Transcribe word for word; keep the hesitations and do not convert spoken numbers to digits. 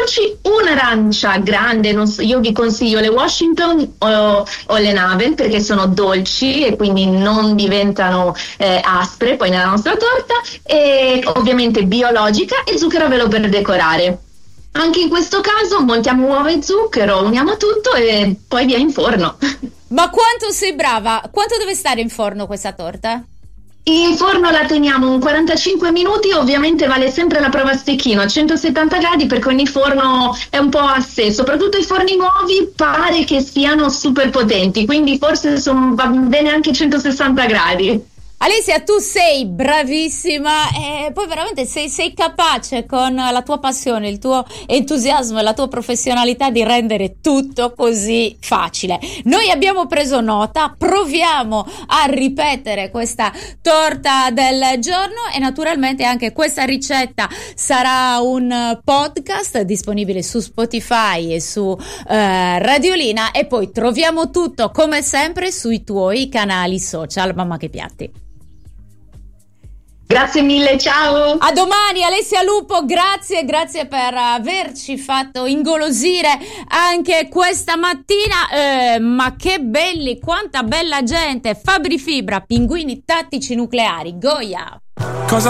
dolci, un'arancia grande, non so, io vi consiglio le Washington o, o le Navel perché sono dolci e quindi non diventano eh, aspre poi nella nostra torta, e ovviamente biologica, e zucchero a velo per decorare. Anche in questo caso montiamo uova e zucchero, uniamo tutto e poi via in forno. Ma quanto sei brava? Quanto deve stare in forno questa torta? In forno la teniamo un quarantacinque minuti, ovviamente vale sempre la prova a stecchino a centosettanta gradi perché ogni forno è un po' a sé, soprattutto i forni nuovi pare che siano super potenti, quindi forse son, va bene anche centosessanta gradi. Alessia, tu sei bravissima e poi veramente sei, sei capace con la tua passione, il tuo entusiasmo e la tua professionalità di rendere tutto così facile. Noi abbiamo preso nota, proviamo a ripetere questa torta del giorno e naturalmente anche questa ricetta sarà un podcast disponibile su Spotify e su eh, Radiolina, e poi troviamo tutto come sempre sui tuoi canali social. Mamma che piatti! Grazie mille, ciao! A domani Alessia Lupo, grazie, grazie per averci fatto ingolosire anche questa mattina, eh, ma che belli, quanta bella gente! Fabri Fibra, Pinguini Tattici Nucleari, Goya! Cosa